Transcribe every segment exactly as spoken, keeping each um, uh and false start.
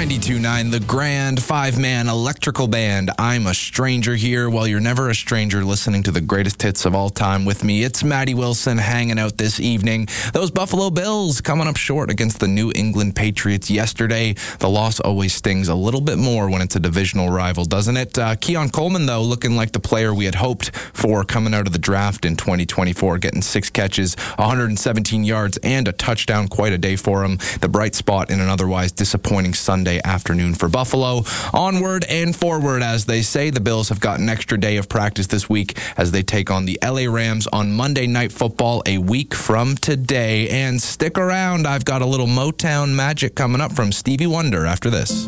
ninety-two point nine, the grand five-man electrical band. I'm a stranger here. Well, you're never a stranger listening to the greatest hits of all time with me. It's Matty Wilson hanging out this evening. Those Buffalo Bills coming up short against the New England Patriots yesterday. The loss always stings a little bit more when it's a divisional rival, doesn't it? Uh, Keon Coleman, though, looking like the player we had hoped for coming out of the draft in twenty twenty-four, getting six catches, one hundred seventeen yards, and a touchdown. Quite a day for him. The bright spot in an otherwise disappointing Sunday afternoon for Buffalo. Onward and forward, as they say. The Bills have got an extra day of practice this week as they take on the L A Rams on Monday Night Football a week from today. And stick around. I've got a little Motown magic coming up from Stevie Wonder after this.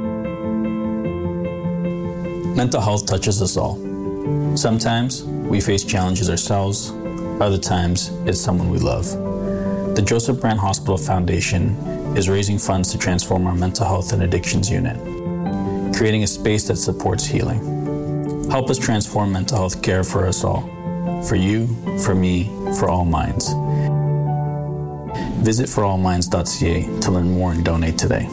Mental health touches us all. Sometimes we face challenges ourselves. Other times it's someone we love. The Joseph Brand Hospital Foundation is raising funds to transform our mental health and addictions unit, creating a space that supports healing. Help us transform mental health care for us all, for you, for me, for all minds. Visit for all minds dot c a to learn more and donate today.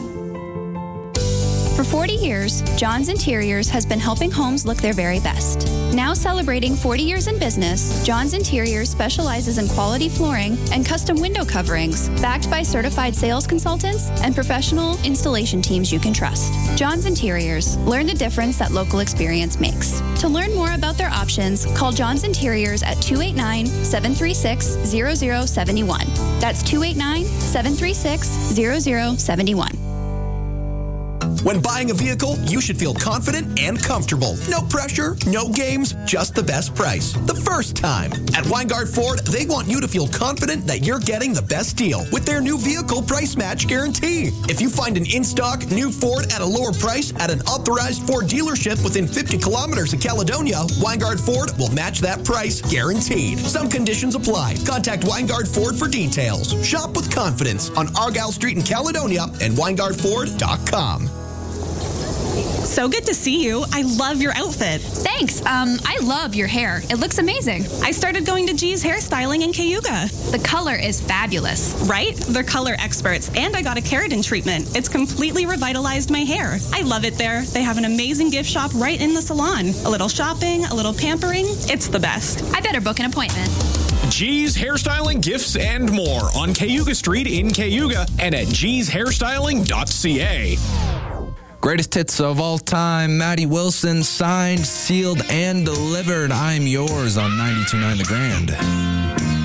For forty years, John's Interiors has been helping homes look their very best. Now celebrating forty years in business, John's Interiors specializes in quality flooring and custom window coverings, backed by certified sales consultants and professional installation teams you can trust. John's Interiors. Learn the difference that local experience makes. To learn more about their options, call John's Interiors at two eight nine, seven three six, zero zero seven one. That's two eight nine, seven three six, zero zero seven one. When buying a vehicle, you should feel confident and comfortable. No pressure, no games, just the best price. The first time. At Weingart Ford, they want you to feel confident that you're getting the best deal with their new vehicle price match guarantee. If you find an in-stock new Ford at a lower price at an authorized Ford dealership within fifty kilometers of Caledonia, Weingart Ford will match that price guaranteed. Some conditions apply. Contact Weingart Ford for details. Shop with confidence on Argyle Street in Caledonia and weingart ford dot com. So good to see you. I love your outfit. Thanks. Um, I love your hair. It looks amazing. I started going to G's Hairstyling in Cayuga. The color is fabulous. Right? They're color experts, and I got a keratin treatment. It's completely revitalized my hair. I love it there. They have an amazing gift shop right in the salon. A little shopping, a little pampering. It's the best. I better book an appointment. G's Hairstyling, Gifts, and more on Cayuga Street in Cayuga and at gees hairstyling dot c a. Greatest hits of all time. Matty Wilson, signed, sealed, and delivered. I'm yours on ninety-two point nine The Grand.